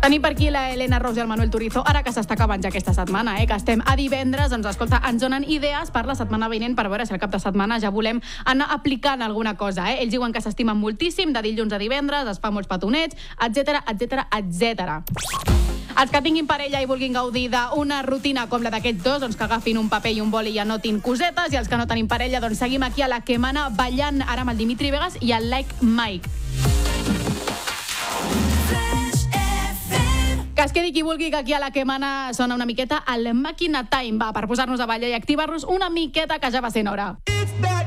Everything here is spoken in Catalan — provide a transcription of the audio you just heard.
Tenim per aquí la Elena Ros i el Manuel Turizo, ara que s'està acabant ja aquesta setmana, que estem a divendres, doncs escolta, ens donen idees per la setmana vinent per veure si al cap de setmana ja volem anar aplicant alguna cosa. Ells diuen que s'estimen moltíssim, de dilluns a divendres, es fa molts petonets, etc, etc, etc. Els que tinguin parella i vulguin gaudir d'una rutina com la d'aquests dos, doncs que agafin un paper i un boli i anotin cosetes, i els que no tenim parella, doncs seguim aquí a la que mana ballant ara amb el Dimitri Vegas i el Like Mike. Que es quedi qui vulgui, que aquí a la que mana sona una miqueta el Màquina Time, va, per posar-nos a ballar i activar-nos una miqueta, que ja va sent hora.